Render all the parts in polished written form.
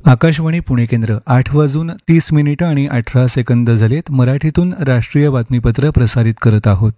आकाशवाणी पुणे केंद्र 8:30 आणि 18 सेकंद झालेत. मराठीतून राष्ट्रीय बातमीपत्र प्रसारित करत आहोत.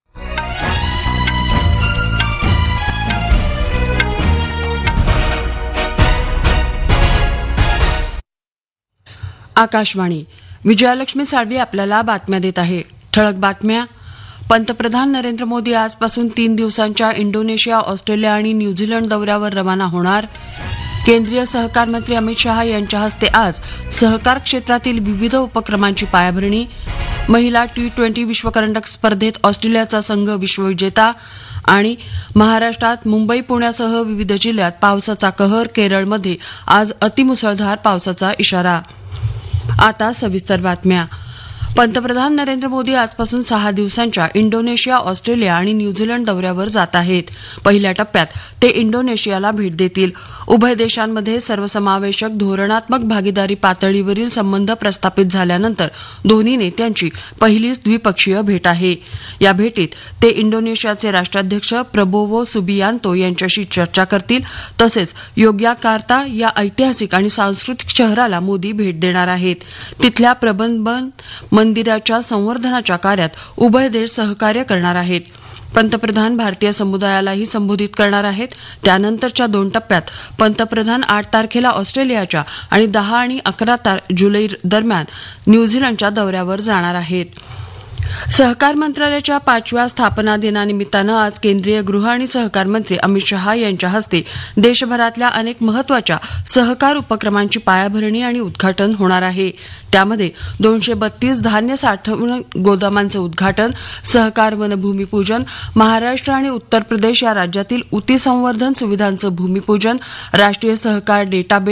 आकाशवाणी. विजयालक्ष्मी साळवी आपल्याला बातम्या देत आहे. ठळक बातम्या. पंतप्रधान नरेंद्र मोदी आजपासून 3 दिवसांच्या इंडोनेशिया, ऑस्ट्रेलिया आणि न्यूझीलंड दौऱ्यावर रवाना होणार. केंद्रीय सहकार मंत्री अमित शहा यांच्या हस्ते आज सहकार क्षेत्रातील विविध उपक्रमांची पायाभरणी. महिला T20 विश्वकरंडक स्पर्धेत ऑस्ट्रेलियाचा संघ विश्वविजेता. आणि महाराष्ट्रात मुंबई, पुण्यासह विविध जिल्ह्यात पावसाचा कहर. केरळमध्ये आज अतिमुसळधार पावसाचा इशारा. आता सविस्तर बातम्या. पंतप्रधान नरेंद्र मोदी आजपासून 6 दिवसांच्या इंडोनेशिया, ऑस्ट्रेलिया आणि न्यूझीलंड दौऱ्यावर जात आहेत. पहिल्या टप्प्यात ते इंडोनेशियाला भेट देतील. उभय देशांमध्ये सर्वसमावेशक धोरणात्मक भागीदारी पातळीवरील संबंध प्रस्थापित झाल्यानंतर दोन्ही नेत्यांची पहिलीच द्विपक्षीय भेट आहे. या भेटीत ते इंडोनेशियाचे राष्ट्राध्यक्ष प्रबोवो सुबियांतो यांच्याशी चर्चा करतील. तसेच योग्याकार्ता या ऐतिहासिक आणि सांस्कृतिक शहराला मोदी भेट देणार आहेत. तिथल्या प्रबंधन मंदिराच्या संवर्धनाच्या कार्यात उभय देश सहकार्य करणार आहेत. पंतप्रधान भारतीय समुदायालाही संबोधित करणार आहेत. त्यानंतरच्या 2 टप्प्यात पंतप्रधान 8 तारखेला ऑस्ट्रेलियाच्या आणि 10 आणि 11 जुलै दरम्यान न्यूझीलंडच्या दौऱ्यावर जाणार आहेत. सहकार मंत्रालयाच्या 5व्या स्थापना दिनानिमित्तानं आज केंद्रीय गृह आणि सहकार मंत्री अमित शहा यांच्या हस्ते देशभरातल्या अनेक महत्वाच्या सहकार उपक्रमांची पायाभरणी आणि उद्घाटन होणार आहे. त्यामध्ये 232 धान्य साठवण गोदामांचं उद्घाटन, सहकार वन भूमिपूजन, महाराष्ट्र आणि उत्तर प्रदेश या राज्यातील ऊती संवर्धन सुविधांचं भूमिपूजन, राष्ट्रीय सहकार डेटाबेस